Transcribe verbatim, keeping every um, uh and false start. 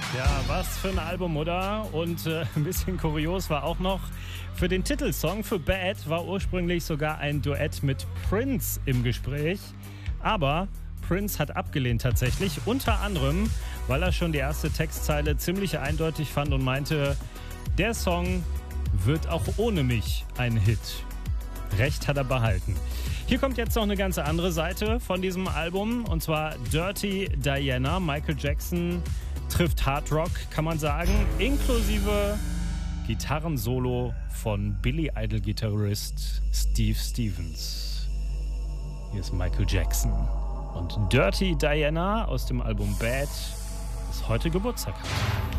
Ja, was für ein Album, oder? Und äh, ein bisschen kurios war auch noch, für den Titelsong für Bad war ursprünglich sogar ein Duett mit Prince im Gespräch. Aber Prince hat abgelehnt tatsächlich, unter anderem, weil er schon die erste Textzeile ziemlich eindeutig fand und meinte, der Song wird auch ohne mich ein Hit. Recht hat er behalten. Hier kommt jetzt noch eine ganz andere Seite von diesem Album, und zwar Dirty Diana. Michael Jackson trifft Hard Rock, kann man sagen, inklusive Gitarrensolo von Billy Idol-Gitarrist Steve Stevens. Hier ist Michael Jackson und Dirty Diana aus dem Album Bad, das heute Geburtstag hat.